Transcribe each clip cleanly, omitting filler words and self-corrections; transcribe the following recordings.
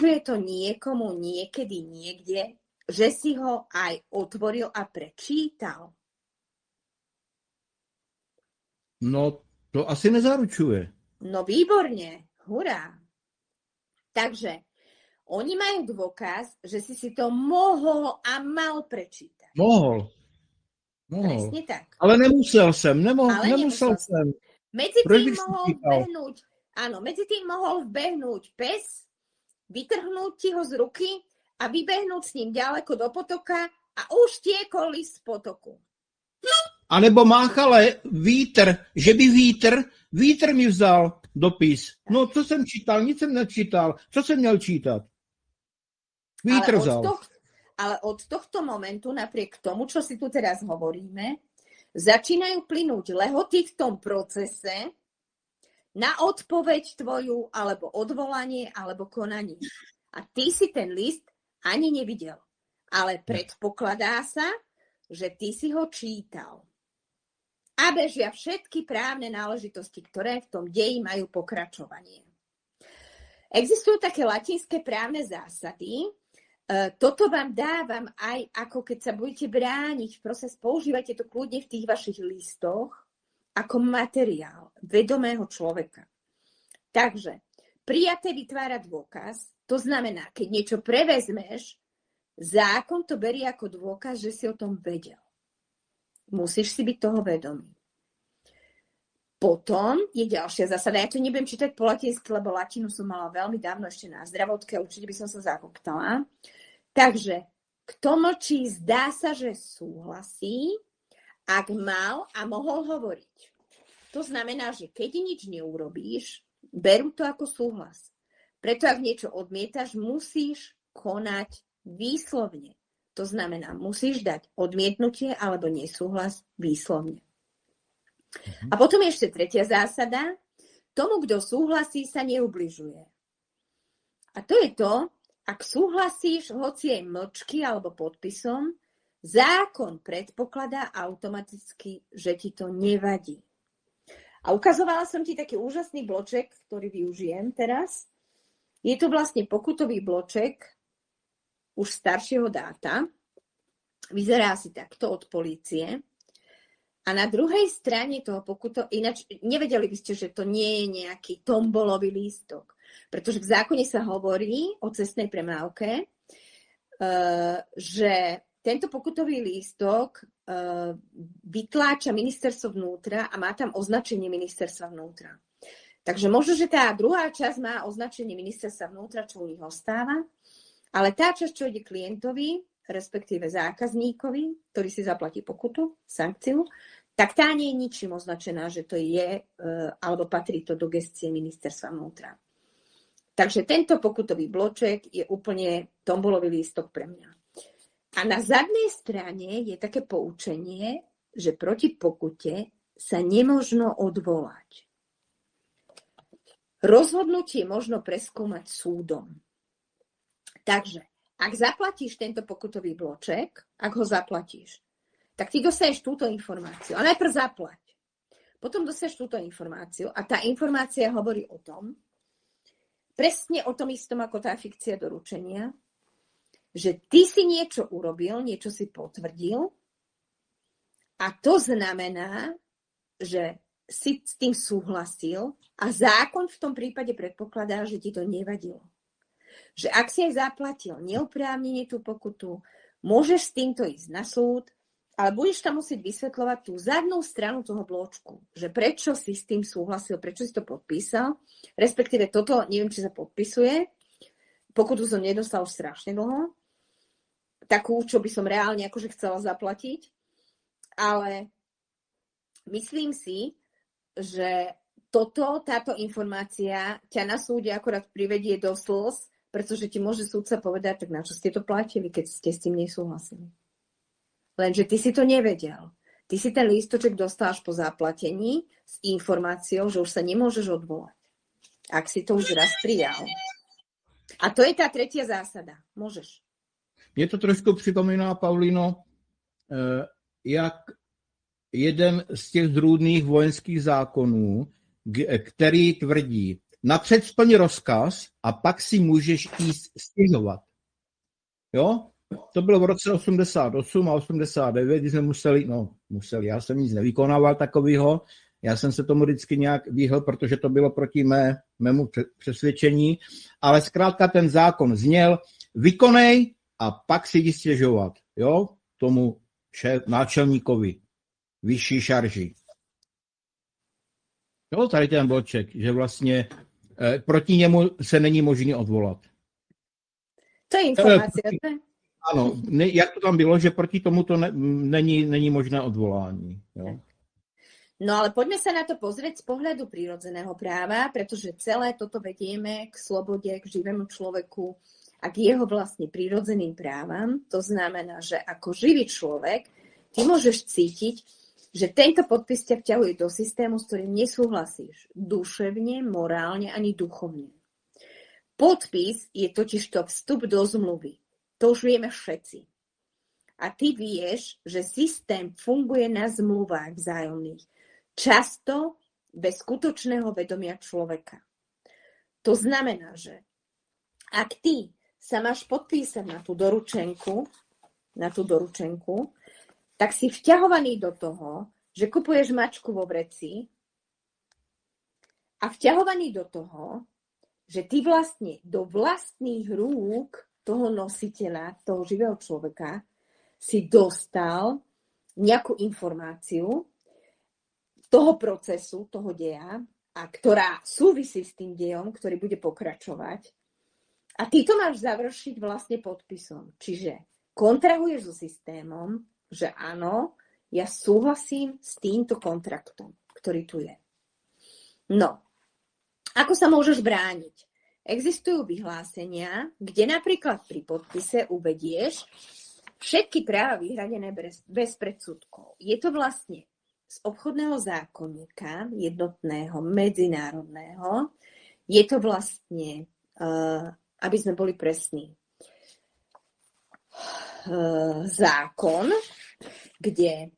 je to niekomu niekedy niekde, že si ho aj otvoril a prečítal? No, to asi nezaručuje. No výborne, hurá. Takže oni majú dôkaz, že si to mohol a mal prečítať. Mohol. Presne tak. Ale nemusel jsem. Nemusel si. jsem. Medzi Proč tým bych si mohol čítal? vbehnúť, áno, medzi tým mohol vbehnúť pes, vytrhnúť ti ho z ruky a vybehnúť s ním ďaleko do potoka a už tiekol list z potoku. A nebo máchale vítr, že by vítr mi vzal dopis. No, co jsem čítal? Nic jsem nečítal. Co jsem měl čítat? Vítr vzal. Ale od tohto momentu, napriek tomu, čo si tu teraz hovoríme, začínajú plynúť lehoty v tom procese na odpoveď tvoju, alebo odvolanie, alebo konanie. A ty si ten list ani nevidel. Ale predpokladá sa, že ty si ho čítal. A bežia všetky právne náležitosti, ktoré v tom deji majú pokračovanie. Existujú také latinské právne zásady. Toto vám dávam aj ako keď sa budete brániť, proces používajte to kľudne v tých vašich listoch ako materiál vedomého človeka. Takže prijaté vytvára dôkaz, to znamená, keď niečo prevezmeš, zákon to berie ako dôkaz, že si o tom vedel. Musíš si byť toho vedomý. Potom je ďalšia zásada. Ja to nebudem čítať po latinsky, lebo latinu som mala veľmi dávno ešte na zdravotke, určite by som sa zakoptala. Takže, kto mlčí, zdá sa, že súhlasí, ak mal a mohol hovoriť. To znamená, že keď nič neurobíš, berú to ako súhlas. Preto, ak niečo odmietaš, musíš konať výslovne. To znamená, musíš dať odmietnutie alebo nesúhlas výslovne. A potom ešte tretia zásada. Tomu, kto súhlasí, sa neubližuje. A to je to, ak súhlasíš hoci aj mlčky alebo podpisom, zákon predpokladá automaticky, že ti to nevadí. A ukazovala som ti taký úžasný bloček, ktorý využijem teraz. Je to vlastne pokutový bloček už staršieho dáta. Vyzerá si takto od polície. A na druhej strane toho ináč nevedeli by ste, že to nie je nejaký tombolový lístok. Pretože v zákone sa hovorí o cestnej premávke, že tento pokutový lístok vytláča ministerstvo vnútra a má tam označenie ministerstva vnútra. Takže možno, že tá druhá časť má označenie ministerstva vnútra, čo u nich ostáva, ale tá časť, čo ide klientovi, respektíve zákazníkovi, ktorý si zaplatí pokutu, sankciu, tak tá nie je ničím označená, že to je, alebo patrí to do gestie ministerstva vnútra. Takže tento pokutový bloček je úplne tombolový lístok pre mňa. A na zadnej strane je také poučenie, že proti pokute sa nemožno odvolať. Rozhodnutie možno preskúmať súdom. Takže, ak zaplatíš tento pokutový bloček, ak ho zaplatíš, tak ty dostaneš túto informáciu. A najprv zaplať. Potom dostaneš túto informáciu a tá informácia hovorí o tom, presne o tom istom ako tá fikcia doručenia, že ty si niečo urobil, niečo si potvrdil a to znamená, že si s tým súhlasil a zákon v tom prípade predpokladá, že ti to nevadilo. Že ak si aj zaplatil neoprávnene tú pokutu, môžeš s týmto ísť na súd, ale budeš tam musieť vysvetľovať tú zadnú stranu toho bločku, že prečo si s tým súhlasil, prečo si to podpísal, respektíve toto, neviem, či sa podpisuje, pokutu som nedostal už strašne dlho, takú, čo by som reálne akože chcela zaplatiť, ale myslím si, že táto informácia ťa na súde akorát privedie do slz, pretože ti môže súdca povedať, tak na čo ste to platili, keď ste s tým nesúhlasili. Lenže ty si to nevedel. Ty si ten lístoček dostal až po zaplatení s informáciou, že už sa nemôžeš odvolať. Ak si to už raz prijal. A to je tá tretia zásada. Môžeš. Mně to trošku připomíná, Paulino, jak jeden z těch zrůdných vojenských zákonů, který tvrdí, napřed splň rozkaz a pak si můžeš jít stěžovat. Jo? To bylo v roce 88 a 89, kdy jsme museli, já jsem nic nevykonával takového, já jsem se tomu vždycky nějak vyhl, protože to bylo proti mému přesvědčení, ale zkrátka ten zákon zněl, vykonej a pak si jdi stěžovat, jo, tomu náčelníkovi, vyšší šarži. Jo, tady ten bloček, že vlastně proti němu se není možné odvolat. To je informácia, Áno, jak to tam bylo, že proti tomu to není možné odvolání. Jo? No ale poďme sa na to pozrieť z pohľadu prírodzeného práva, pretože celé toto vedieme k slobode, k živému človeku a k jeho vlastne prírodzeným právam. To znamená, že ako živý človek ty môžeš cítiť, že tento podpis ťa vťahuje do systému, s ktorým nesúhlasíš duševne, morálne ani duchovne. Podpis je totižto vstup do zmluvy. To už vieme všetci. A ty vieš, že systém funguje na zmluvách vzájomných. Často bez skutočného vedomia človeka. To znamená, že ak ty sa máš podpísať na tú doručenku, tak si vťahovaný do toho, že kupuješ mačku vo vreci a vťahovaný do toho, že ty vlastne do vlastných rúk toho nositeľa, toho živého človeka, si dostal nejakú informáciu toho procesu, toho deja, a ktorá súvisí s tým dejom, ktorý bude pokračovať. A ty to máš završiť vlastne podpisom. Čiže kontrahuješ so systémom, že áno, ja súhlasím s týmto kontraktom, ktorý tu je. No, ako sa môžeš brániť? Existujú vyhlásenia, kde napríklad pri podpise uvedieš všetky práva vyhradené bez predsudkov. Je to vlastne z obchodného zákonníka, jednotného, medzinárodného. Je to vlastne, aby sme boli presní, zákon, kde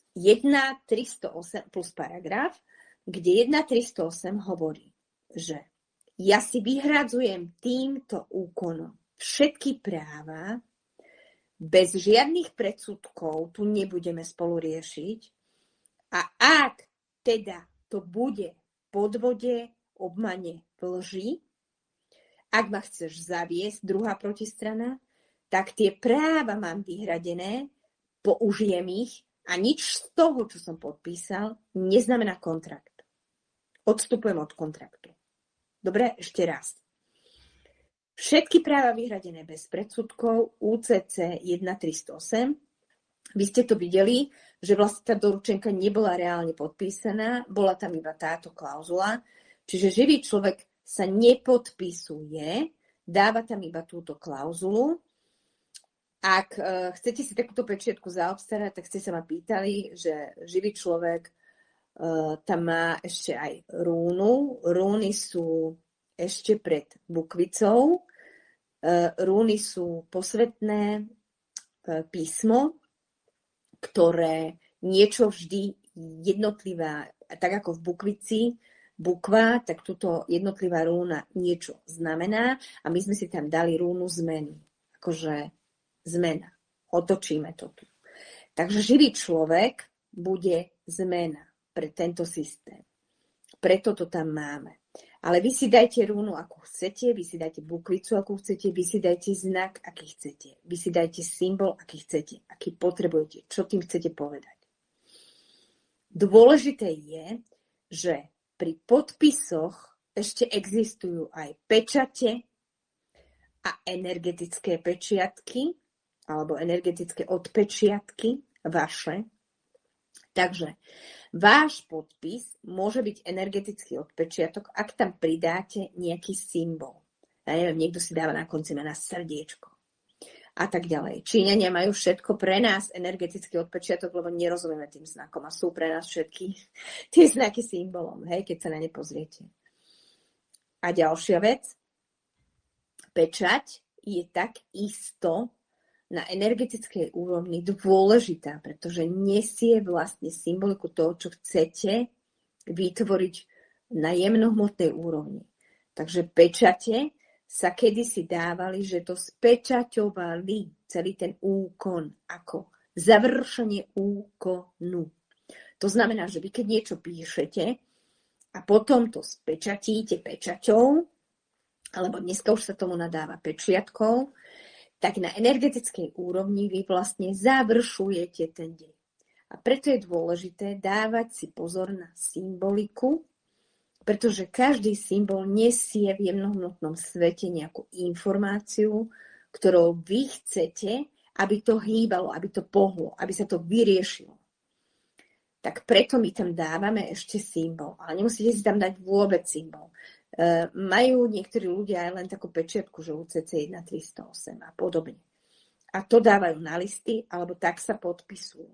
1.308 plus paragraf, kde 1.308 hovorí, že ja si vyhradzujem týmto úkonom všetky práva, bez žiadnych predsudkov tu nebudeme spolu riešiť. A ak teda to bude podvode, obmane, v lži, ak ma chceš zaviesť, druhá protistrana, tak tie práva mám vyhradené, použijem ich a nič z toho, čo som podpísal, neznamená kontrakt. Odstupujem od kontraktu. Dobre, ešte raz. Všetky práva vyhradené bez predsudkov, UCC 1.308. Vy ste to videli, že vlastne tá doručenka nebola reálne podpísaná, bola tam iba táto klauzula, čiže živý človek sa nepodpisuje, dáva tam iba túto klauzulu. Ak chcete si takúto pečiatku zaobstarať, tak ste sa ma pýtali, že živý človek tam má ešte aj rúnu. Rúny sú ešte pred bukvicou. Rúny sú posvetné písmo, ktoré niečo vždy jednotlivá, tak ako v bukvici, bukva, tak túto jednotlivá rúna niečo znamená a my sme si tam dali rúnu zmeny. Akože zmena. Otočíme to tu. Takže živý človek bude zmena pre tento systém. Preto to tam máme. Ale vy si dajte rúnu, akú chcete, vy si dajte bukvicu, akú chcete, vy si dajte znak, aký chcete. Vy si dajte symbol, aký chcete, aký potrebujete, čo tým chcete povedať. Dôležité je, že pri podpisoch ešte existujú aj pečate a energetické pečiatky, alebo energetické odpečiatky vaše. Takže váš podpis môže byť energetický odpečiatok, ak tam pridáte nejaký symbol. Ja neviem, niekto si dáva na konci mena srdiečko a tak ďalej. Číňania majú všetko pre nás energetický odpečiatok, lebo nerozumieme tým znakom a sú pre nás všetky tie znaky symbolom, hej, keď sa na ne pozriete. A ďalšia vec, pečať je tak isto na energetickej úrovni dôležitá, pretože nesie vlastne symboliku toho, čo chcete vytvoriť na jemnohmotnej úrovni. Takže pečate sa kedysi dávali, že to spečaťovali celý ten úkon ako završenie úkonu. To znamená, že vy keď niečo píšete a potom to spečatíte pečaťou, alebo dneska už sa tomu nadáva pečiatkou, tak na energetickej úrovni vy vlastne završujete ten deň. A preto je dôležité dávať si pozor na symboliku, pretože každý symbol nesie v jemnohmotnom svete nejakú informáciu, ktorou vy chcete, aby to hýbalo, aby to pohlo, aby sa to vyriešilo. Tak preto my tam dávame ešte symbol. Ale nemusíte si tam dať vôbec symbol. Majú niektorí ľudia aj len takú pečiatku, že UCC 1308 a podobne. A to dávajú na listy, alebo tak sa podpisujú.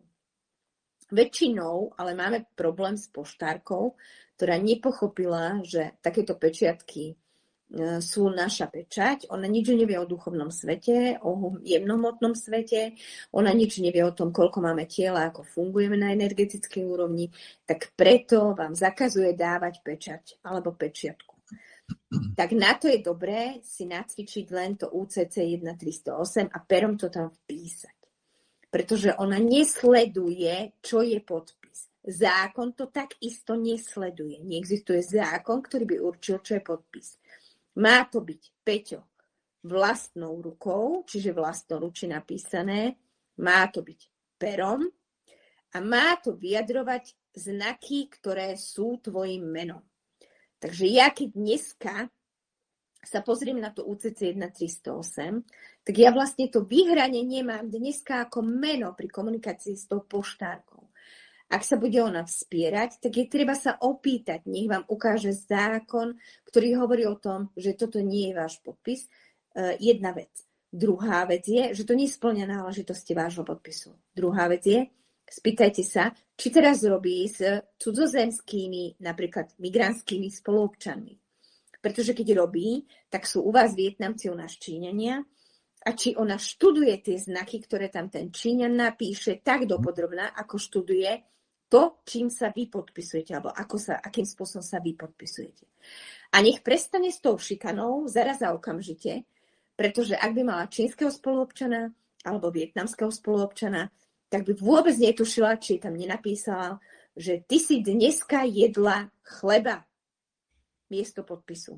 Väčšinou ale máme problém s poštárkou, ktorá nepochopila, že takéto pečiatky sú naša pečať. Ona nič nevie o duchovnom svete, o jemnohmotnom svete, ona nič nevie o tom, koľko máme tela, ako fungujeme na energetickej úrovni, tak preto vám zakazuje dávať pečať alebo pečiatku. Tak na to je dobré si nacvičiť len to UCC 1308 a perom to tam vpísať. Pretože ona nesleduje, čo je podpis. Zákon to takisto nesleduje. Neexistuje zákon, ktorý by určil, čo je podpis. Má to byť, Peťo, vlastnou rukou, čiže vlastnoručne napísané, má to byť perom a má to vyjadrovať znaky, ktoré sú tvojim menom. Takže ja keď dneska sa pozriem na to UCC 1308, tak ja vlastne to vyhranenie mám dneska ako meno pri komunikácii s tou poštárkou. Ak sa bude ona vspierať, tak je treba sa opýtať, nech vám ukáže zákon, ktorý hovorí o tom, že toto nie je váš podpis. Jedna vec. Druhá vec je, že to nesplňa náležitosti vášho podpisu. Druhá vec je, spýtajte sa, či teraz robí s cudzozemskými, napríklad migrantskými spoluobčanmi. Pretože keď robí, tak sú u vás Vietnamci, u nás Číňania. A či ona študuje tie znaky, ktoré tam ten Číňan napíše tak dopodrobná, ako študuje to, čím sa vy podpisujete, alebo akým spôsobom sa vy podpisujete. A nech prestane s tou šikanou zaraz a okamžite, pretože ak by mala čínskeho spoluobčana alebo vietnamského spoluobčana, tak by vôbec netušila, či tam nenapísala, že ty si dneska jedla chleba miesto podpisu.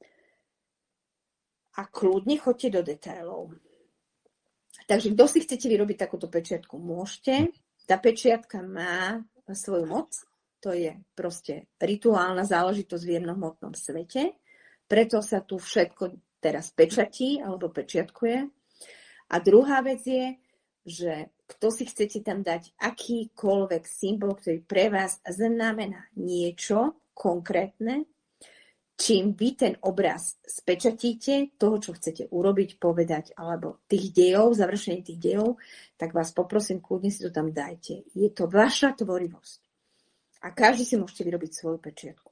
A kľudne choďte do detailov. Takže kto si chcete vyrobiť takúto pečiatku, môžete. Tá pečiatka má svoju moc. To je proste rituálna záležitosť v jemnohmotnom svete. Preto sa tu všetko teraz pečatí alebo pečiatkuje. A druhá vec je, že kto si chcete tam dať akýkoľvek symbol, ktorý pre vás znamená niečo konkrétne, čím vy ten obraz spečatíte, toho, čo chcete urobiť, povedať, alebo tých dejov, završenie tých dejov, tak vás poprosím, kľudne si to tam dajte. Je to vaša tvorivosť. A každý si môžete vyrobiť svoju pečiatku.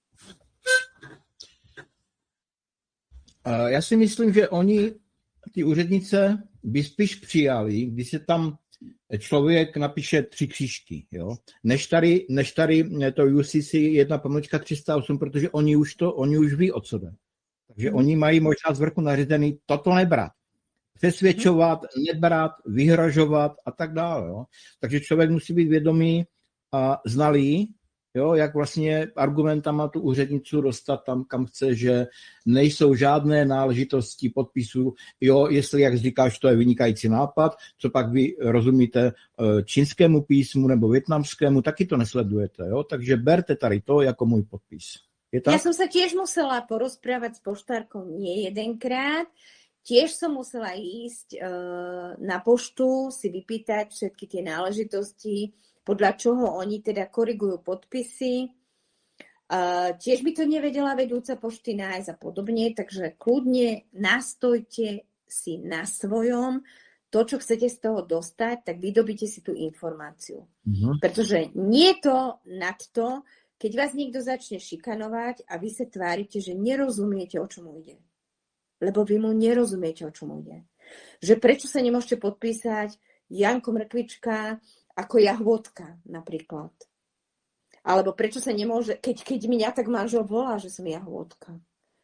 Já si myslím, že oni, ty úřednice, by spíš přijali, když se tam člověk napíše 3 křížky, jo? Než tady to UCC 1/308, protože oni už ví, o co jde. Takže oni mají možná z vrchu nařízený toto nebrat. Přesvědčovat, nebrat, vyhrožovat a tak dále. Jo? Takže člověk musí být vědomý a znalý, jo, jak vlastně argumentama tu úřednicu dostat tam, kam chce, že nejsou žádné náležitosti podpisů. Jo, jestli, jak říkáš, to je vynikající nápad, co pak vy rozumíte čínskému písmu nebo vietnamskému, taky to nesledujete. Jo? Takže berte tady to jako můj podpis. Je tak? Ja som sa tiež musela porozprávať s poštárkou nie jedenkrát. Tiež som musela ísť na poštu, si vypýtať všetky tie náležitosti, podľa čoho oni teda korigujú podpisy. Tiež by to nevedela vedúca pošty nájsť a podobne, takže kľudne nastojte si na svojom. To, čo chcete z toho dostať, tak vydobíte si tú informáciu. Pretože nie je to nad to, keď vás niekto začne šikanovať a vy sa tvárite, že nerozumiete, o čom ide. Lebo vy mu nerozumiete, o čom ide. Že prečo sa nemôžete podpísať Janko Mrkvička ako Jahôdka napríklad. Alebo prečo sa nemôže, keď mňa tak manžel volá, že som Jahôdka.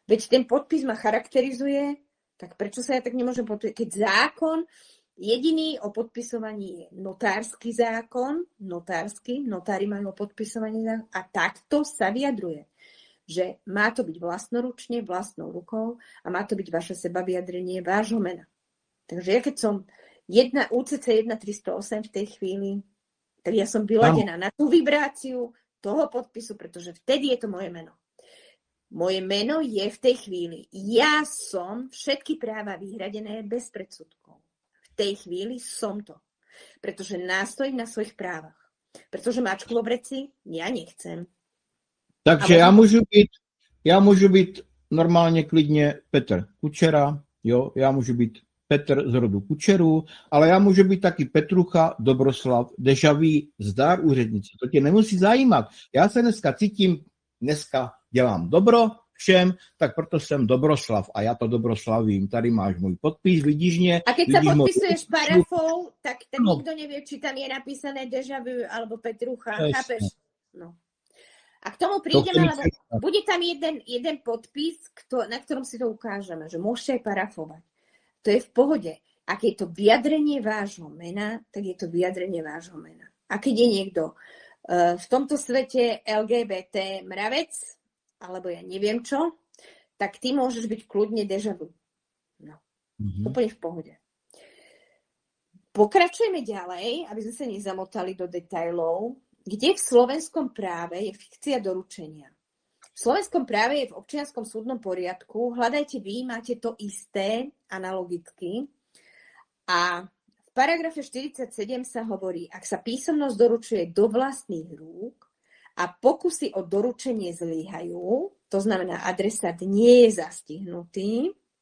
Veď ten podpis ma charakterizuje, tak prečo sa ja tak nemôžem podpísať? Keď zákon jediný o podpisovaní je notársky zákon, notári majú o podpisovaní zákon a takto sa vyjadruje, že má to byť vlastnoručne, vlastnou rukou a má to byť vaše sebavyjadrenie vášho mena. Takže ja keď som UCC 1308 v tej chvíli, tak ja som vyladená na tú vibráciu toho podpisu, pretože vtedy je to moje meno. Moje meno je v tej chvíli. Ja som všetky práva vyhradené bez predsudkov. V tej chvíli som to. Pretože nástojím na svojich právach. Pretože mačklo v reci ja nechcem. Takže ja môžu byť normálne klidne Petr Kučera, jo, ja môžu byť Petr z rodu Kučeru, ale ja môžu byť taký Petrucha, Dobroslav, Dežaví, zdar úřednici. To tě nemusí zajímat. Já se dneska dělám dobro všem, tak proto jsem Dobroslav a já to Dobroslavím. Tady máš můj podpis, vidíš mě. A keď sa podpisuješ parafou, tak tam nikto nevie, či tam je napísané Deja Vu alebo Petrucha, chápeš? No. A k tomu prídeme, lebo bude tam jeden podpis, na ktorom si to ukážeme, že môžete aj parafovať. To je v pohode. Ak je to vyjadrenie vášho mena, tak je to vyjadrenie vášho mena. A keď je niekto v tomto svete LGBT mravec, alebo ja neviem čo, tak ty môžeš byť kľudne Deja Vu. No. Úplne v pohode. Pokračujeme ďalej, aby sme sa nezamotali do detailov, kde v slovenskom práve je fikcia doručenia. V slovenskom práve je v občianskom súdnom poriadku. Hľadajte vy, máte to isté analogicky. A v paragrafe 47 sa hovorí, ak sa písomnosť doručuje do vlastných rúk a pokusy o doručenie zlyhajú, to znamená adresát nie je zastihnutý,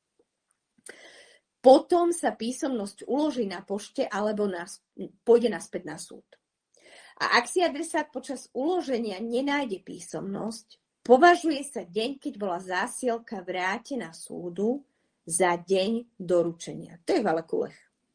potom sa písomnosť uloží na pošte alebo pôjde naspäť na súd. A ak si adresát počas uloženia nenájde písomnosť, považuje sa deň, keď bola zásielka vrátená súdu, za deň doručenia. To je valekulech.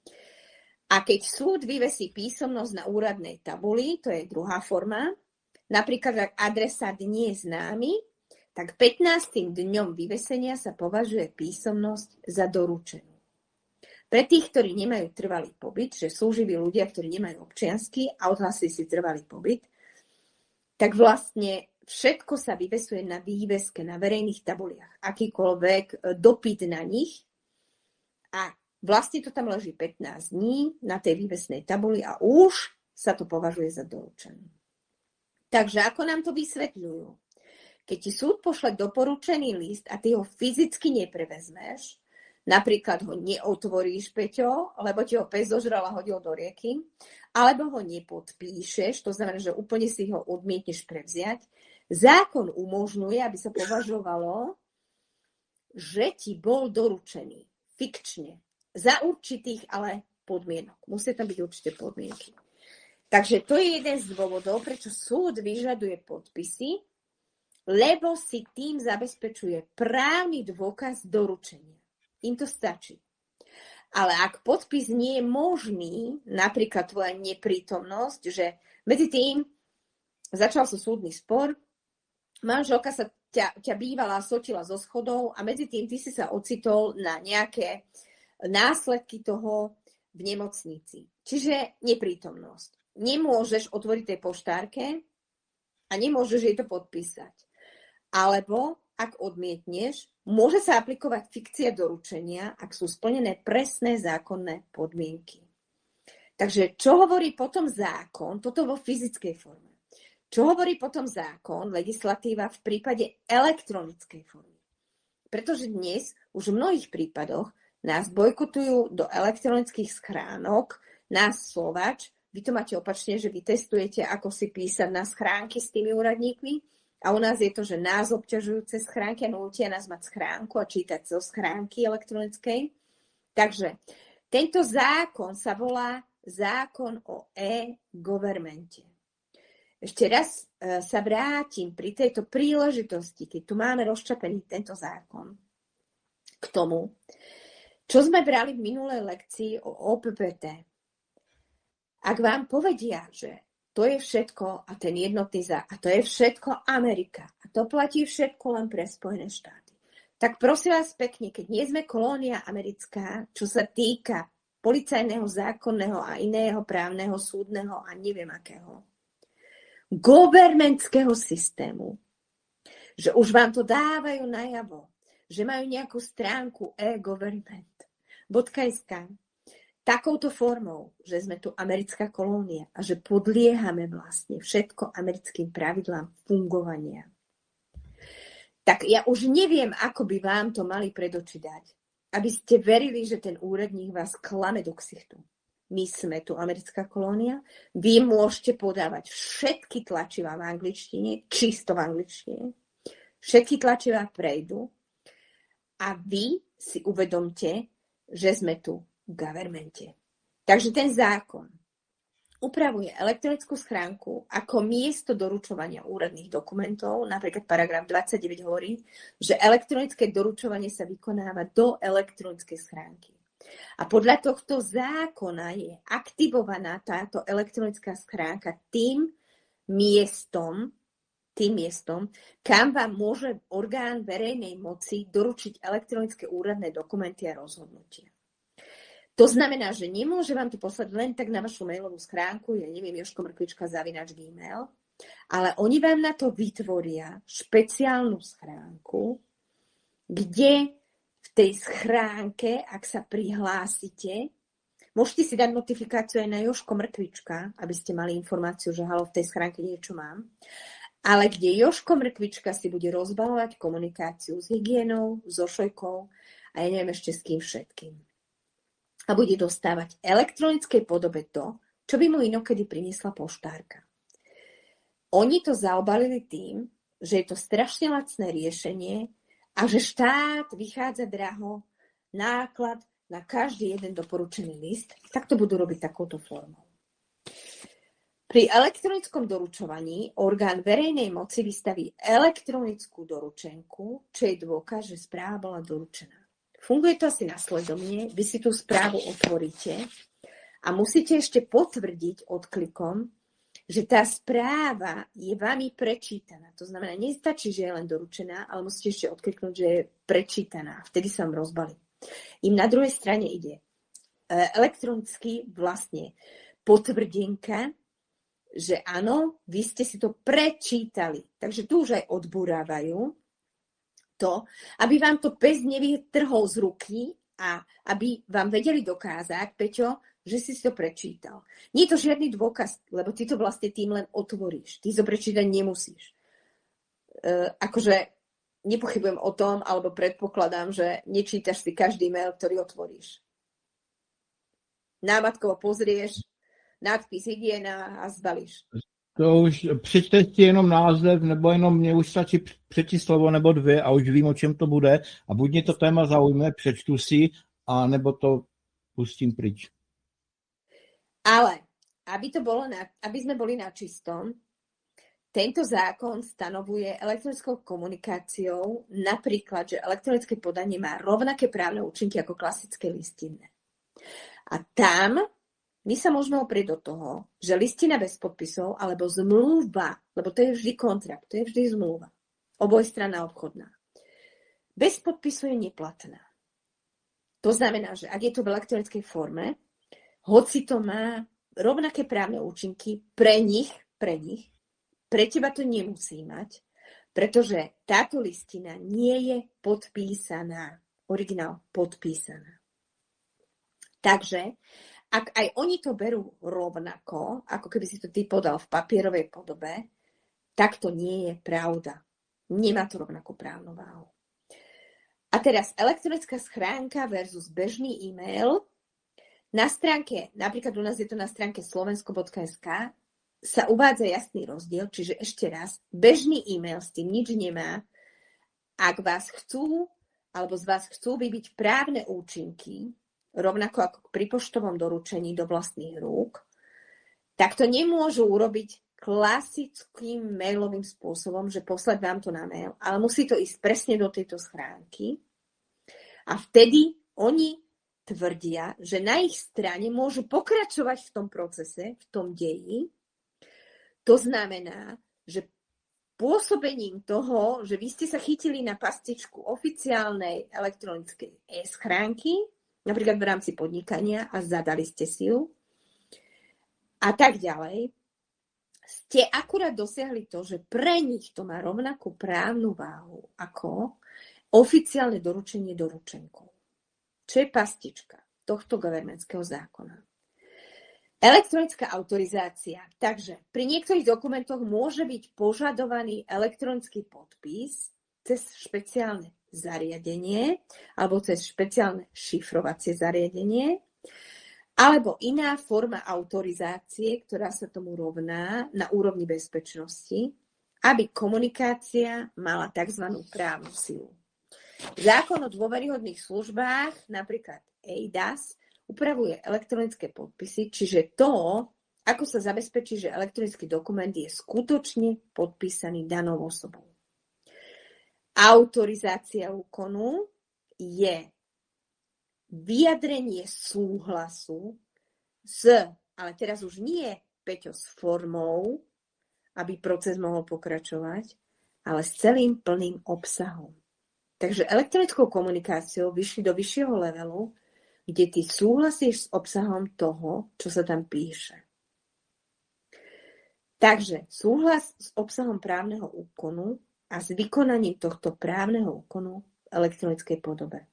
A keď súd vyvesí písomnosť na úradnej tabuli, to je druhá forma, napríklad ak adresát nie je známy, tak 15. dňom vyvesenia sa považuje písomnosť za doručenú. Pre tých, ktorí nemajú trvalý pobyt, že sú živí ľudia, ktorí nemajú občiansky a odhlasili si trvalý pobyt, tak vlastne všetko sa vyvesuje na výveske, na verejných tabuliach. Akýkoľvek dopyt na nich a vlastne to tam leží 15 dní na tej vývesnej tabuli a už sa to považuje za doručené. Takže ako nám to vysvetľujú? Keď ti súd pošle doporučený list a ty ho fyzicky neprevezmeš, napríklad ho neotvoríš, Peťo, lebo ti ho pes zožral a hodil do rieky, alebo ho nepodpíšeš, to znamená, že úplne si ho odmietneš prevziať, zákon umožňuje, aby sa považovalo, že ti bol doručený fikčne, za určitých ale podmienok. Musia tam byť určité podmienky. Takže to je jeden z dôvodov, prečo súd vyžaduje podpisy, lebo si tým zabezpečuje právny dôkaz doručenia. Im to stačí. Ale ak podpis nie je možný, napríklad tvoja neprítomnosť, že medzi tým začal sa súdny spor, manželka sa ťa bývala sotila zo schodov a medzi tým ty si sa ocitol na nejaké následky toho v nemocnici. Čiže neprítomnosť. Nemôžeš otvoriť tej poštárke a nemôžeš jej to podpísať. Alebo, ak odmietneš, môže sa aplikovať fikcia doručenia, ak sú splnené presné zákonné podmienky. Takže čo hovorí potom zákon, toto vo fyzickej forme. Čo hovorí potom zákon, legislatíva v prípade elektronickej formy? Pretože dnes už v mnohých prípadoch nás bojkotujú do elektronických schránok, nás Slováč, vy to máte opačne, že vy testujete, ako si písať na schránky s tými úradníkmi a u nás je to, že nás obťažujú cez schránky a nútia nás mať schránku a čítať zo schránky elektronickej. Takže tento zákon sa volá zákon o e-governmente. Ešte raz sa vrátim pri tejto príležitosti, keď tu máme rozčapený tento zákon, k tomu, čo sme brali v minulej lekcii o OPPT. Ak vám povedia, že to je všetko a ten jednotný a to je všetko Amerika a to platí všetko len pre Spojené štáty, Tak prosím vás pekne, keď nie sme kolónia americká, čo sa týka policajného, zákonného a iného právneho, súdneho a neviem akého, governmentského systému, že už vám to dávajú najavo, že majú nejakú stránku e-government.sk takouto formou, že sme tu americká kolónia a že podliehame vlastne všetko americkým pravidlám fungovania. Tak ja už neviem, ako by vám to mali pred oči dať, aby ste verili, že ten úradník vás klame do ksichtu. My sme tu americká kolónia, vy môžete podávať všetky tlačivá v angličtine, čisto v angličtine, všetky tlačivá prejdú a vy si uvedomte, že sme tu v governmente. Takže ten zákon upravuje elektronickú schránku ako miesto doručovania úradných dokumentov. Napríklad paragraf 29 hovorí, že elektronické doručovanie sa vykonáva do elektronickej schránky. A podľa tohto zákona je aktivovaná táto elektronická schránka tým miestom, kam vám môže orgán verejnej moci doručiť elektronické úradné dokumenty a rozhodnutia. To znamená, že nemôže vám to poslať len tak na vašu mailovú schránku, ja neviem, jožkomrkvička@gmail, ale oni vám na to vytvoria špeciálnu schránku, kde v tej schránke, ak sa prihlásite, môžete si dať notifikáciu aj na Jožko Mrkvička, aby ste mali informáciu, že halo, v tej schránke niečo mám, ale kde Jožko Mrkvička si bude rozbalovať komunikáciu s hygienou, so Šojkou a ja neviem ešte s kým všetkým. A bude dostávať v elektronickej podobe to, čo by mu inokedy priniesla poštárka. Oni to zaobalili tým, že je to strašne lacné riešenie a že štát vychádza draho, náklad na každý jeden doporučený list, tak to budú robiť takouto formou. Pri elektronickom doručovaní orgán verejnej moci vystaví elektronickú doručenku, čo je dôkaz, že správa bola doručená. Funguje to asi nasledovne, vy si tú správu otvoríte a musíte ešte potvrdiť odklikom, že tá správa je vami prečítaná. To znamená, nestačí, že je len doručená, ale musíte ešte odkliknúť, že je prečítaná. Vtedy sa vám rozbalí. Im na druhej strane ide elektronicky vlastne potvrdenka, že áno, vy ste si to prečítali. Takže tu už aj odburávajú to, aby vám to pes nevytrhol z ruky a aby vám vedeli dokázať, Peťo, že si to prečítal. Nie je to žiadny dôkaz, lebo ty to vlastne tým len otvoríš. Ty to prečítať nemusíš. Akože nepochybujem o tom, alebo predpokladám, že nečítaš si každý mail, ktorý otvoríš. Námatkovo pozrieš, nadpis hygiena a zbalíš. To už přečte si jenom název, nebo jenom mě už stačí přečíst slovo nebo dvě a už vím, o čem to bude. A buď mě to téma zaujme, přečtu si, a nebo to pustím pryč. Ale aby sme boli na čistom, tento zákon stanovuje elektronickou komunikáciou napríklad, že elektronické podanie má rovnaké právne účinky ako klasické listinné. A tam my sa môžeme oprieť do toho, že listina bez podpisov alebo zmluva, lebo to je vždy kontrakt, to je vždy zmluva, obojstranná obchodná, bez podpisu je neplatná. To znamená, že ak je to v elektronickej forme, hoci to má rovnaké právne účinky pre nich, pre teba to nemusí mať, pretože táto listina nie je podpísaná, originál podpísaná. Takže ak aj oni to berú rovnako, ako keby si to ty podal v papierovej podobe, tak to nie je pravda. Nemá to rovnakú právnu váhu. A teraz elektronická schránka versus bežný e-mail. Na stránke, napríklad u nás je to na stránke slovensko.sk, sa uvádza jasný rozdiel, čiže ešte raz, bežný e-mail s tým nič nemá. Ak vás chcú, alebo z vás chcú vybiť právne účinky, rovnako ako pri poštovom doručení do vlastných rúk, tak to nemôžu urobiť klasickým mailovým spôsobom, že poslať vám to na mail, ale musí to ísť presne do tejto schránky a vtedy oni tvrdia, že na ich strane môžu pokračovať v tom procese, v tom deji. To znamená, že pôsobením toho, že vy ste sa chytili na pastičku oficiálnej elektronickej e-schránky, napríklad v rámci podnikania a zadali ste si ju a tak ďalej, ste akurát dosiahli to, že pre nich to má rovnakú právnu váhu ako oficiálne doručenie doručenkou. Čo je pastička tohto governmentského zákona. Elektronická autorizácia. Takže pri niektorých dokumentoch môže byť požadovaný elektronický podpis cez špeciálne zariadenie alebo cez špeciálne šifrovacie zariadenie alebo iná forma autorizácie, ktorá sa tomu rovná na úrovni bezpečnosti, aby komunikácia mala tzv. Právnu silu. Zákon o dôveryhodných službách, napríklad eIDAS, upravuje elektronické podpisy, čiže to, ako sa zabezpečí, že elektronický dokument je skutočne podpísaný danou osobou. Autorizácia úkonu je vyjadrenie súhlasu ale teraz už nie, Peťo, s formou, aby proces mohol pokračovať, ale s celým plným obsahom. Takže elektronickou komunikáciou vyšli do vyššieho levelu, kde ty súhlasíš s obsahom toho, čo sa tam píše. Takže súhlas s obsahom právneho úkonu a s vykonaním tohto právneho úkonu v elektronickej podobe.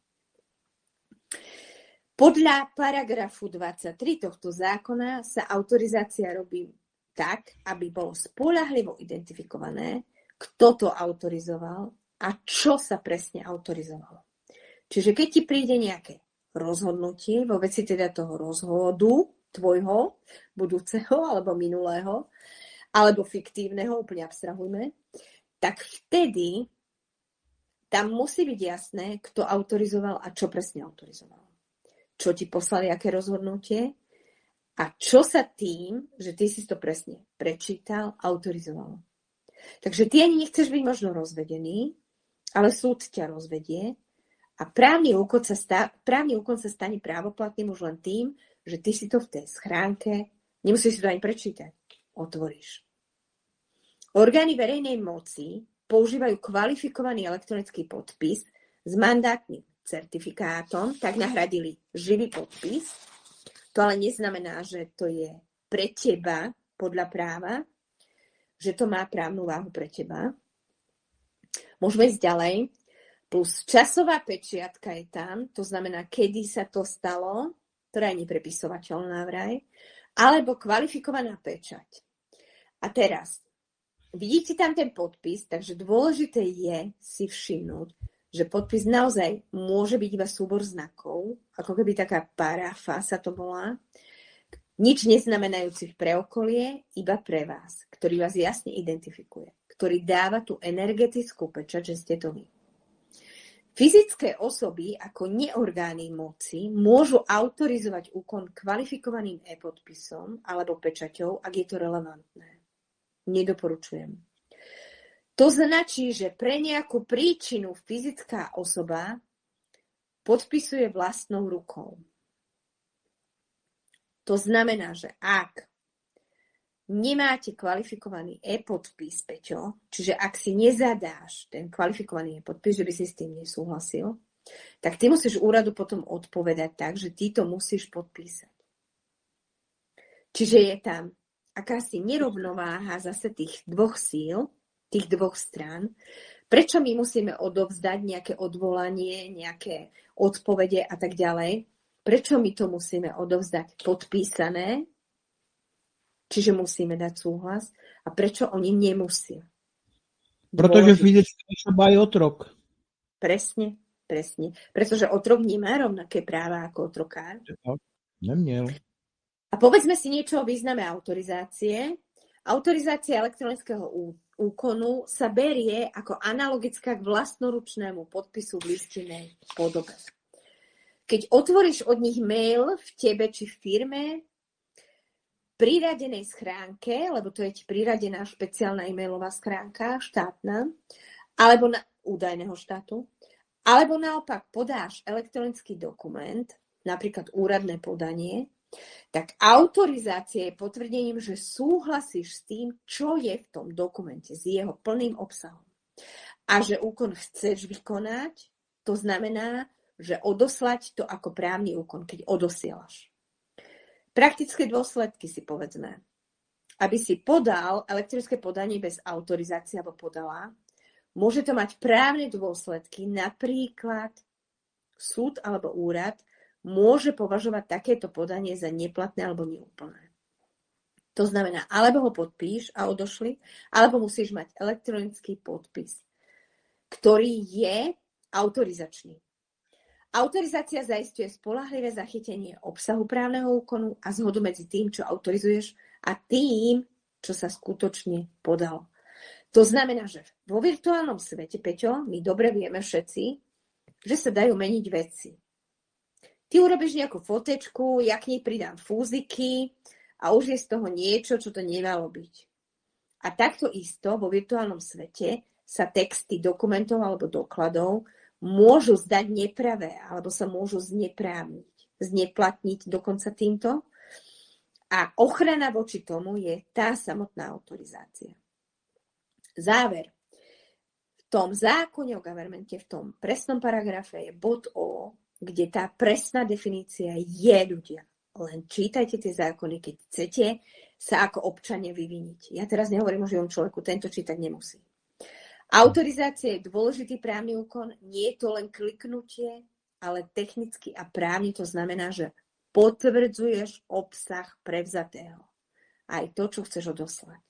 Podľa paragrafu 23 tohto zákona sa autorizácia robí tak, aby bolo spoľahlivo identifikované, kto to autorizoval a čo sa presne autorizovalo. Čiže keď ti príde nejaké rozhodnutie vo veci teda toho rozhodu tvojho, budúceho alebo minulého, alebo fiktívneho, úplne abstrahujme, tak vtedy tam musí byť jasné, kto autorizoval a čo presne autorizoval. Čo ti poslali, aké rozhodnutie a čo sa tým, že ty si to presne prečítal, autorizovalo. Takže ty ani nechceš byť možno rozvedený, ale súd ťa rozvedie a právny úkon sa stane právoplatným už len tým, že ty si to v tej schránke, nemusíš si to ani prečítať, otvoríš. Orgány verejnej moci používajú kvalifikovaný elektronický podpis s mandátnym certifikátom, tak nahradili živý podpis. To ale neznamená, že to je pre teba podľa práva, že to má právnu váhu pre teba. Môžeme ísť ďalej. Plus časová pečiatka je tam, to znamená, kedy sa to stalo, ktorá je neprepisovateľná vraj, alebo kvalifikovaná pečať. A teraz, vidíte tam ten podpis, takže dôležité je si všimnúť, že podpis naozaj môže byť iba súbor znakov, ako keby taká parafa sa to volá, nič neznamenajúcich pre okolie, iba pre vás, ktorý vás jasne identifikuje, ktorý dáva tú energetickú pečať, že ste to vy. Fyzické osoby ako neorgány moci môžu autorizovať úkon kvalifikovaným e-podpisom alebo pečaťou, ak je to relevantné. Nedoporučujem. To značí, že pre nejakú príčinu fyzická osoba podpisuje vlastnou rukou. To znamená, že ak nemáte kvalifikovaný e-podpis, Peťo, čiže ak si nezadáš ten kvalifikovaný e-podpis, že by si s tým nesúhlasil, tak ty musíš úradu potom odpovedať tak, že ty to musíš podpísať. Čiže je tam akási nerovnováha zase tých dvoch síl, tých dvoch strán. Prečo my musíme odovzdať nejaké odvolanie, nejaké odpovede a tak ďalej? Prečo my to musíme odovzdať podpísané? Čiže musíme dať súhlas. A prečo oni nemusia? Pretože fyzicky osoba je otrok. Presne. Pretože otrok nemá rovnaké práva ako otrokár. Nemiel. A povedzme si niečo o význame autorizácie. Autorizácia elektronického úkonu sa berie ako analogická k vlastnoručnému podpisu v listinnej podobe. Keď otvoríš od nich mail v tebe či v firme, priradenej schránke, lebo to je ti priradená špeciálna e-mailová schránka, štátna, alebo údajného štátu, alebo naopak podáš elektronický dokument, napríklad úradné podanie, Tak autorizácia je potvrdením, že súhlasíš s tým, čo je v tom dokumente, s jeho plným obsahom. A že úkon chceš vykonať, to znamená, že odoslať to ako právny úkon, keď odosielaš. Praktické dôsledky si povedzme. Aby si podal elektronické podanie bez autorizácie alebo podala, môže to mať právne dôsledky, napríklad súd alebo úrad môže považovať takéto podanie za neplatné alebo neúplné. To znamená, alebo ho podpíš a odošli, alebo musíš mať elektronický podpis, ktorý je autorizačný. Autorizácia zaisťuje spoľahlivé zachytenie obsahu právneho úkonu a zhodu medzi tým, čo autorizuješ, a tým, čo sa skutočne podalo. To znamená, že vo virtuálnom svete, Peťo, my dobre vieme všetci, že sa dajú meniť veci. Ty urobíš nejakú fotečku, ja k nej pridám fúziky a už je z toho niečo, čo to nemalo byť. A takto isto vo virtuálnom svete sa texty dokumentov alebo dokladov môžu zdať nepravé alebo sa môžu zneprávniť, zneplatniť dokonca týmto. A ochrana voči tomu je tá samotná autorizácia. Záver. V tom zákone o governmente, v tom presnom paragrafe je bod O, kde tá presná definícia je, ľudia. Len čítajte tie zákony, keď chcete sa ako občania vyviniť. Ja teraz nehovorím o živom človeku, tento čítať nemusí. Autorizácia je dôležitý právny úkon, nie je to len kliknutie, ale technicky a právne to znamená, že potvrdzuješ obsah prevzatého. Aj to, čo chceš odoslať.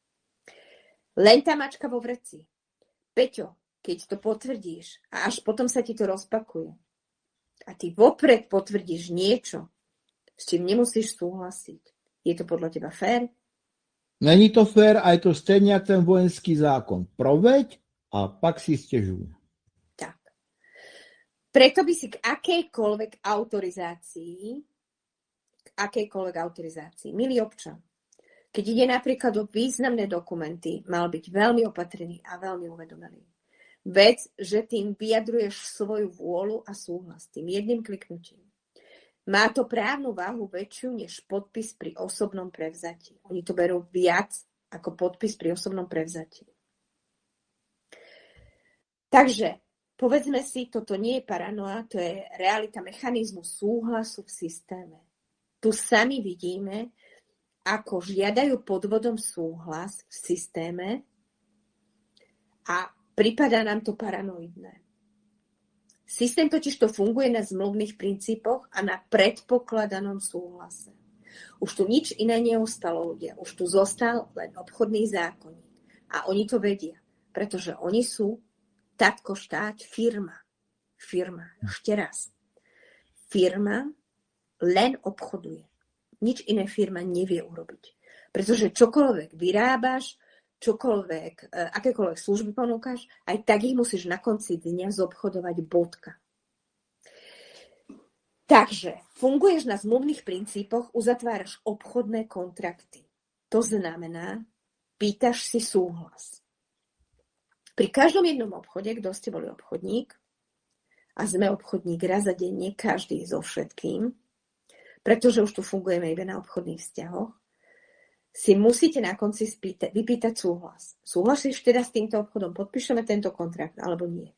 Len tá mačka vo vreci. Peťo, keď to potvrdíš a až potom sa ti to rozpakuje a ty vopred potvrdíš niečo, s čím nemusíš súhlasiť, je to podľa teba fér? Není to fér a je to stejně jak ten vojenský zákon. Proveď a pak si stěžuj. Tak. Preto by si k akejkoľvek autorizácii, milý občan, keď ide napríklad o významné dokumenty, mal byť veľmi opatrný a veľmi uvedomený. Vec, že tým vyjadruješ svoju vôľu a súhlas tým jedným kliknutím. Má to právnu váhu väčšiu než podpis pri osobnom prevzatí. Oni to berú viac ako podpis pri osobnom prevzatí. Takže, povedzme si, toto nie je paranoia, to je realita mechanizmu súhlasu v systéme. Tu sami vidíme, ako žiadajú podvodom súhlas v systéme a pripadá nám to paranoidné. Systém totiž to funguje na zmluvných princípoch a na predpokladanom súhlase. Už tu nič iné neostalo, ľudia. Už tu zostal len obchodný zákonník. A oni to vedia, pretože oni sú tatko štát, firma. Firma, ešte raz. Firma len obchoduje. Nič iné firma nevie urobiť. Pretože čokoľvek vyrábaš, akékoľvek služby ponúkaš, aj tak ich musíš na konci dňa zobchodovať bodka. Takže funguješ na zmluvných princípoch, uzatváraš obchodné kontrakty. To znamená, pýtaš si súhlas. Pri každom jednom obchode, kto ste boli obchodník, a sme obchodník raz za denne, každý so všetkým, pretože už tu fungujeme iba na obchodných vzťahoch, si musíte na konci vypýtať súhlas. Súhlasíš teda s týmto obchodom? Podpíšeme tento kontrakt, alebo nie?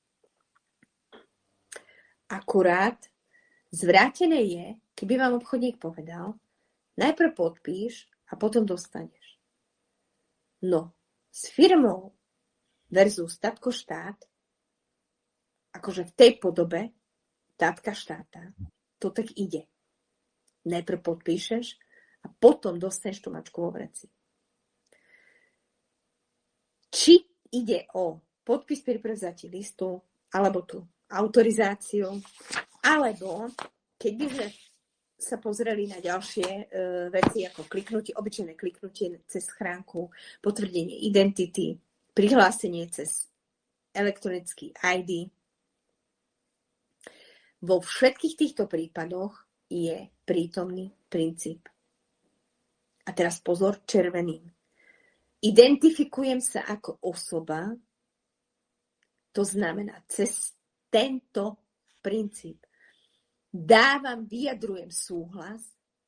Akurát zvrátené je, keby vám obchodník povedal, najprv podpíš a potom dostaneš. No, s firmou versus tatko štát, akože v tej podobe tátka štáta, to tak ide. Najprv podpíšeš a potom dostaneš tú mačku vo vreci. Či ide o podpis pri prevzatí listu, alebo tú autorizáciu, alebo keď by sme sa pozreli na ďalšie veci ako kliknutie, obyčajné kliknutie cez schránku, potvrdenie identity, prihlásenie cez elektronický ID. Vo všetkých týchto prípadoch je prítomný princíp. A teraz pozor, červeným. Identifikujem sa ako osoba, to znamená, cez tento princíp vyjadrujem súhlas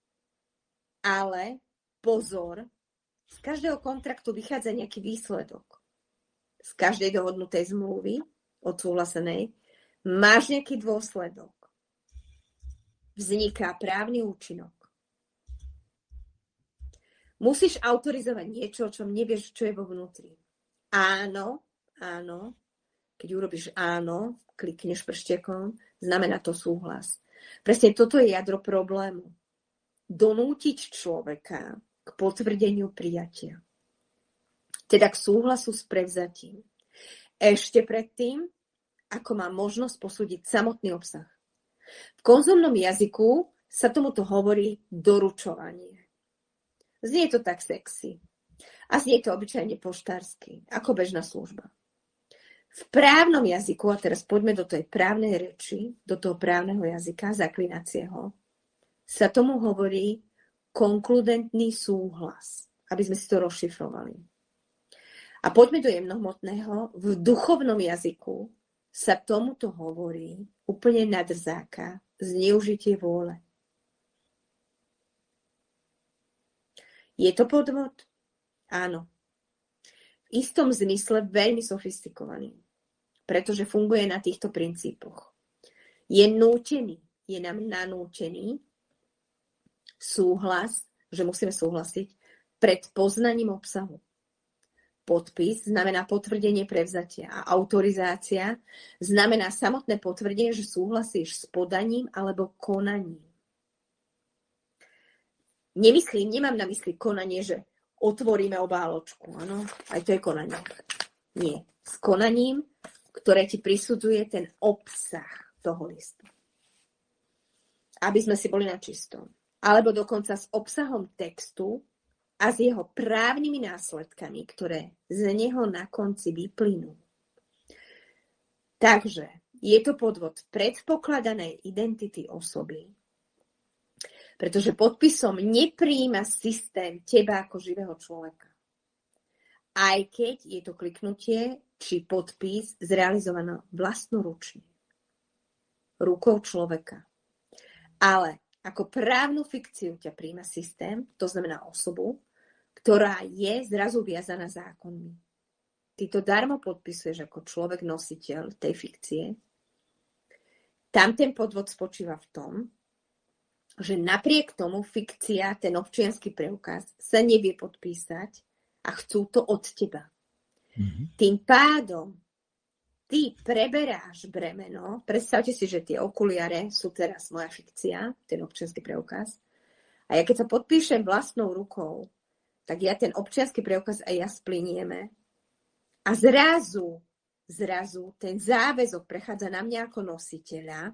Ale pozor, z každého kontraktu vychádza nejaký výsledok. Z každej dohodnutej zmluvy, odsúhlasenej, máš nejaký dôsledok. Vzniká právny účinok. Musíš autorizovať niečo, o čom nevieš, čo je vo vnútri. Áno. Keď urobíš áno, klikneš prštekom, znamená to súhlas. Presne toto je jadro problému. Donútiť človeka k potvrdeniu prijatia. Teda k súhlasu s prevzatím. Ešte predtým, ako má možnosť posúdiť samotný obsah. V konzumnom jazyku sa tomuto hovorí doručovanie. Znie to tak sexy. A znie to obyčajne poštársky, ako bežná služba. V právnom jazyku, a teraz poďme do tej právnej reči, do toho právneho jazyka, zaklinacieho, sa tomu hovorí konkludentný súhlas, aby sme si to rozšifrovali. A poďme do jemnohmotného. V duchovnom jazyku sa tomuto hovorí úplne nadrzáka zneužitie vôle. Je to podvod? Áno. V istom zmysle veľmi sofistikovaný, pretože funguje na týchto princípoch. Je nútený, je nám nanútený súhlas, že musíme súhlasiť pred poznaním obsahu. Podpis znamená potvrdenie prevzatia a autorizácia znamená samotné potvrdenie, že súhlasíš s podaním alebo konaním. Nemám na mysli konanie, že otvoríme obáločku, áno, aj to je konanie. Nie, s konaním, ktoré ti prisudzuje ten obsah toho listu. Aby sme si boli na čistom. Alebo dokonca s obsahom textu a s jeho právnymi následkami, ktoré z neho na konci vyplynú. Takže je to podvod predpokladanej identity osoby, pretože podpisom nepríjma systém teba ako živého človeka. Aj keď je to kliknutie či podpis zrealizované vlastnoručne. Rukou človeka. Ale ako právnu fikciu ťa príjma systém, to znamená osobu, ktorá je zrazu viazaná zákonmi. Ty to darmo podpisuješ ako človek nositeľ tej fikcie. Tam ten podvod spočíva v tom, že napriek tomu fikcia, ten občiansky preukaz, sa nevie podpísať a chcú to od teba. Mm-hmm. Tým pádom ty preberáš bremeno. Predstavte si, že tie okuliare sú teraz moja fikcia, ten občiansky preukaz. A ja keď sa podpíšem vlastnou rukou, tak ja ten občiansky preukaz a ja splinieme. A zrazu ten záväzok prechádza na mňa ako nositeľa.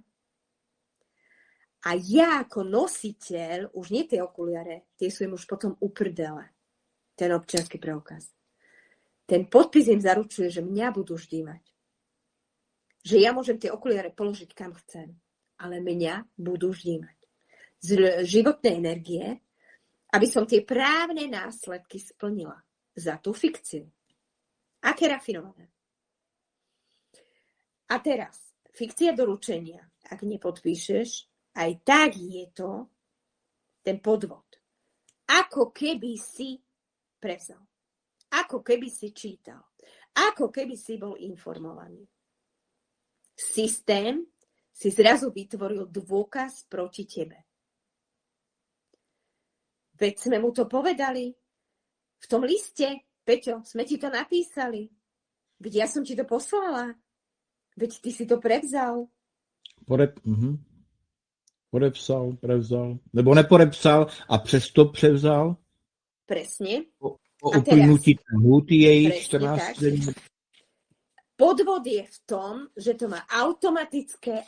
A ja ako nositeľ, už nie tie okuliare, tie sú im už potom uprdele. Ten občiansky preukaz. Ten podpis im zaručuje, že mňa budú vždy mať. Že ja môžem tie okuliare položiť kam chcem, ale mňa budú vždy mať. Z životnej energie, aby som tie právne následky splnila za tú fikciu. Aké rafinované. A teraz, fikcia doručenia, ak nepodpíšeš, aj tak je to ten podvod. Ako keby si prevzal. Ako keby si čítal. Ako keby si bol informovaný. Systém si zrazu vytvoril dôkaz proti tebe. Veď sme mu to povedali. V tom liste, Peťo, sme ti to napísali. Veď ja som ti to poslala. Veď ty si to prevzal. Podepsal, prevzal. Nebo nepodepsal a přesto převzal. Presne. O uplynutí lhůty jej 14 dní. Podvod je v tom, že to má automatické,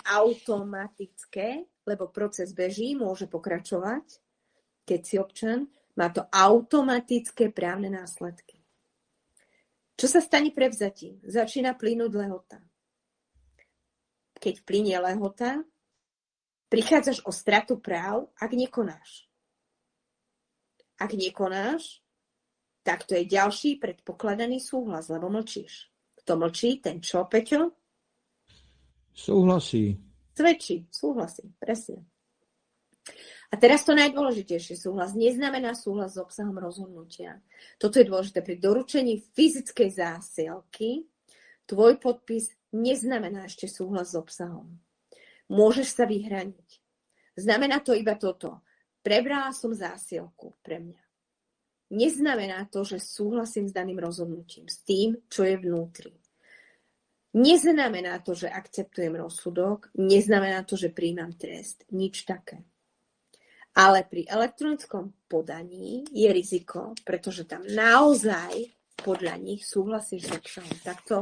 lebo proces beží, môže pokračovať, keď si občan, má to automatické právne následky. Čo sa stane prevzatím? Začína plynúť lehota. Keď plynie lehota, prichádzaš o stratu práv, ak nekonáš. Ak nekonáš, tak to je ďalší predpokladaný súhlas, lebo mlčíš. Kto mlčí, ten čo, Peťo? Súhlasí. Svedčí, súhlasí, presne. A teraz to najdôležitejšie, súhlas neznamená súhlas s obsahom rozhodnutia. Toto je dôležité pri doručení fyzickej zásielky. Tvoj podpis neznamená ešte súhlas s obsahom. Môžeš sa vyhraniť. Znamená to iba toto. Prebrala som zásielku pre mňa. Neznamená to, že súhlasím s daným rozhodnutím, s tým, čo je vnútri. Neznamená to, že akceptujem rozsudok, neznamená to, že prijímam trest, nič také. Ale pri elektronickom podaní je riziko, pretože tam naozaj podľa nich súhlasíš s obsahom. Takto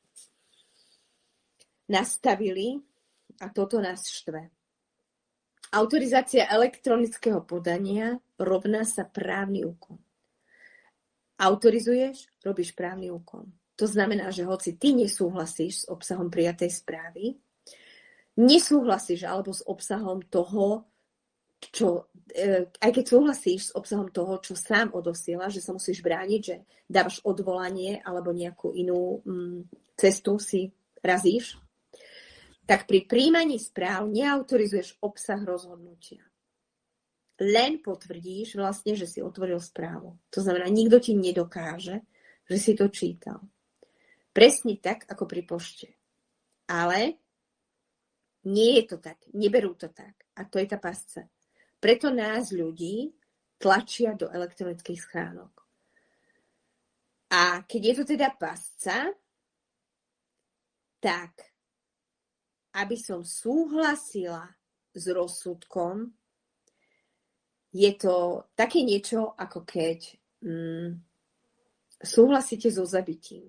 nastavili a toto nás štve. Autorizácia elektronického podania rovná sa právny úkon. Autorizuješ, robíš právny úkon. To znamená, že hoci ty nesúhlasíš s obsahom prijatej správy, nesúhlasíš alebo s obsahom toho, aj keď súhlasíš s obsahom toho, čo sám odosiela, že sa musíš brániť, že dávaš odvolanie alebo nejakú inú cestu si razíš, tak pri príjmaní správ neautorizuješ obsah rozhodnutia. Len potvrdíš vlastne, že si otvoril správu. To znamená, nikto ti nedokáže, že si to čítal. Presne tak, ako pri pošte. Ale nie je to tak, neberú to tak. A to je tá pasca. Preto nás ľudí tlačia do elektronických schránok. A keď je to teda pasca, tak aby som súhlasila s rozsudkom, je to také niečo, ako keď súhlasíte so zabitím.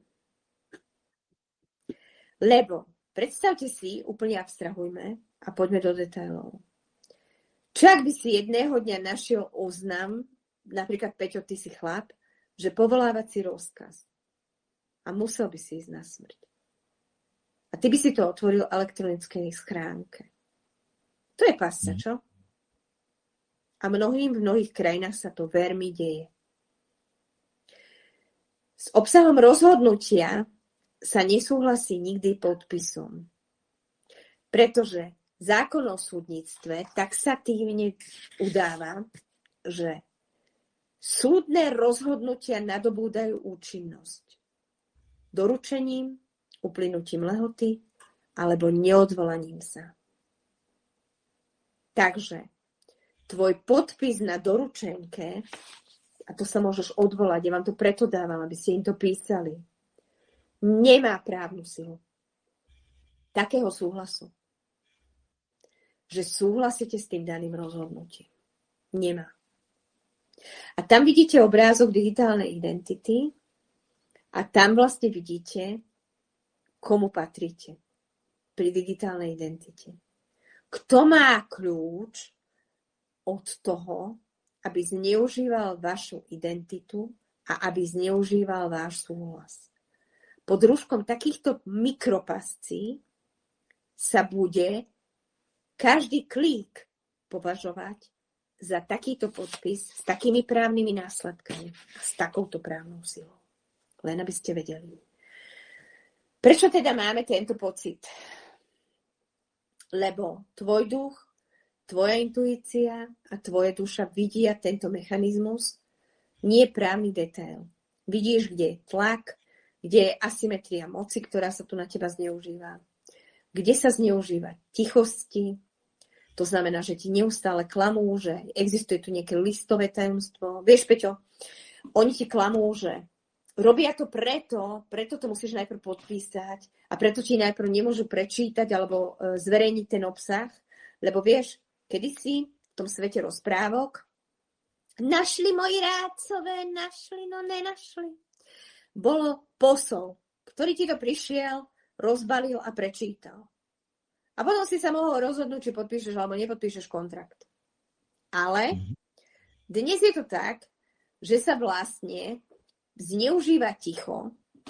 Lebo, predstavte si, úplne abstrahujme a poďme do detailov. Čo ak by si jedného dňa našiel oznam, napríklad Peťo, ty si chlap, že povolávací rozkaz a musel by si ísť na smrť. A ty by si to otvoril v elektronickej schránke. To je pasca, čo? A v mnohých krajinách sa to veľmi deje. S obsahom rozhodnutia sa nesúhlasí nikdy podpisom. Pretože zákon o súdnictve taxatívne udáva, že súdne rozhodnutia nadobúdajú účinnosť doručením, uplynutím lehoty alebo neodvolaním sa. Takže tvoj podpis na doručenke, a to sa môžeš odvolať, ja vám to preto dávam, aby ste im to písali, nemá právnu silu takého súhlasu, že súhlasíte s tým daným rozhodnutím. Nemá. A tam vidíte obrázok digitálnej identity a tam vlastne vidíte, komu patríte pri digitálnej identite. Kto má kľúč od toho, aby zneužíval vašu identitu a aby zneužíval váš súhlas. Pod rúškom takýchto mikropascí sa bude každý klík považovať za takýto podpis s takými právnymi následkami a s takouto právnou silou. Len aby ste vedeli. Prečo teda máme tento pocit? Lebo tvoj duch, tvoja intuícia a tvoja duša vidia tento mechanizmus, nie právny detail. Vidíš, kde je tlak, kde je asymetria moci, ktorá sa tu na teba zneužíva. Kde sa zneužíva tichosti, to znamená, že ti neustále klamú, že existuje tu nejaké listové tajomstvo. Vieš, Peťo, oni ti klamú, že robia to preto to musíš najprv podpísať a preto ti najprv nemôžu prečítať alebo zverejniť ten obsah, lebo vieš, kedysi v tom svete rozprávok našli moji rádcové, nenašli. Bolo posol, ktorý ti to prišiel, rozbalil a prečítal. A potom si sa mohol rozhodnúť, či podpíšeš alebo nepodpíšeš kontrakt. Ale dnes je to tak, že sa vlastne zneužíva ticho,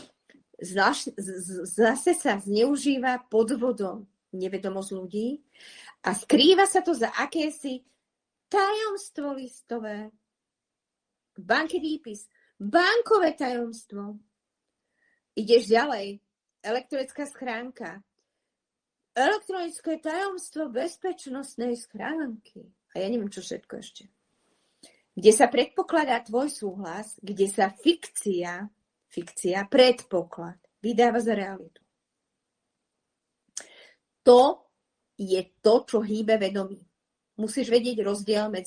zase sa zneužíva podvodom nevedomosť ľudí a skrýva sa to za akési tajomstvo listové, banky výpis, bankové tajomstvo. Ideš ďalej, elektronická schránka, elektronické tajomstvo bezpečnostnej schránky. a ja neviem, čo všetko ešte. Kde sa predpokladá tvoj súhlas, kde sa fikcia, predpoklad, vydáva za realitu. To je to, čo hýbe vedomím. Musíš vedieť rozdiel medzi